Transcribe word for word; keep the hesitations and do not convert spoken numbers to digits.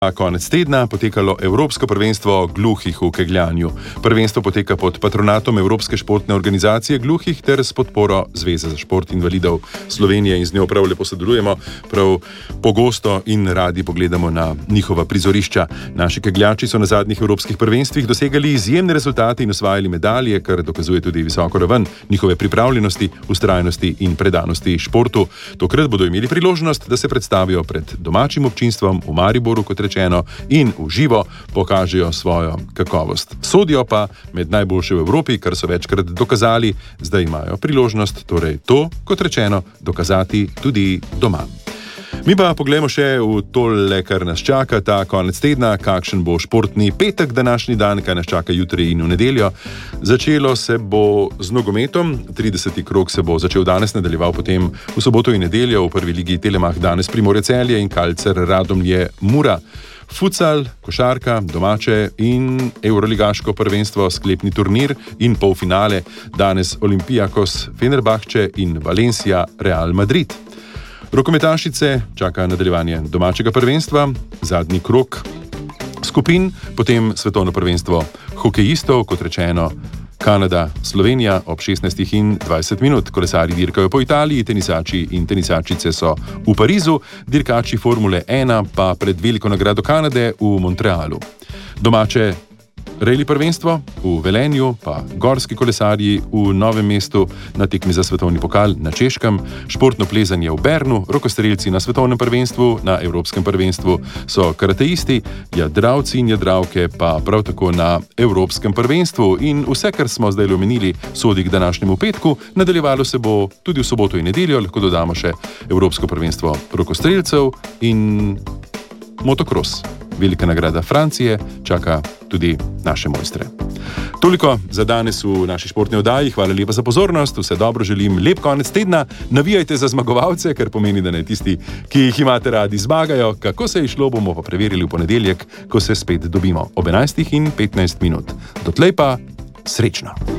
Konec tedna potekalo Evropsko prvenstvo gluhih v kegljanju. Prvenstvo poteka pod patronatom Evropske športne organizacije gluhih ter s podporo Zveze za šport invalidov Slovenije in z njo prav lepo sodelujemo, prav pogosto in radi pogledamo na njihova prizorišča. Naši kegljači so na zadnjih evropskih prvenstvih dosegali izjemne rezultate in osvajali medalje, kar dokazuje tudi visoko raven njihove pripravljenosti, vztrajnosti in predanosti športu. Tokrat bodo imeli priložnost, da se predstavijo pred domačim občinstvom v Mariboru, kot rečeno, in v živo pokažejo svojo kakovost. Sodijo pa med najboljše v Evropi, kar so večkrat dokazali, zdaj imajo priložnost, torej to, kot rečeno, dokazati tudi doma. Mi pa pogledamo še v tole, kar nas čaka ta konec tedna, kakšen bo športni petek današnji dan, kaj nas čaka jutri in v nedeljo. Začelo se bo z nogometom, trideseti krog se bo začel danes, nadaljeval potem v soboto in nedeljo, v prvi ligi Telemach danes Primorje Celje in Kalcer Radomlje Mura. Futsal, košarka, domače in evroligaško prvenstvo, sklepni turnir in polfinale, danes Olympiakos Fenerbahče in Valencia Real Madrid. Rokometašice čaka nadaljevanje domačega prvenstva, zadnji krog skupin, potem svetovno prvenstvo hokejistov, kot rečeno Kanada, Slovenija ob šestnajstih in dvajset minut. Kolesarji dirkajo po Italiji, tenisači in tenisačice so v Parizu, dirkači Formule ena pa pred veliko nagrado Kanade v Montrealu. Domače reli prvenstvo v Velenju, pa gorski kolesarji v Novem mestu na tekmi za svetovni pokal na Češkem, športno plezanje v Bernu, rokostrelci na svetovnem prvenstvu, na evropskem prvenstvu so karateisti, jadralci in jadralke pa prav tako na evropskem prvenstvu. In vse, kar smo zdaj omenili, sodi k današnjemu petku, nadaljevalo se bo tudi v soboto in nedeljo, lahko dodamo še evropsko prvenstvo rokostrelcev in motokros. Velika nagrada Francije čaka tudi naše mojstre. Toliko za danes v naši športni oddaji. Hvala lepa za pozornost, vse dobro želim, lep konec tedna. Navijajte za zmagovalce, kar pomeni, da ne tisti, ki jih imate radi, zmagajo. Kako se je šlo, bomo pa preverili v ponedeljek, ko se spet dobimo ob enajstih in petnajst minut. Dotlej pa srečno!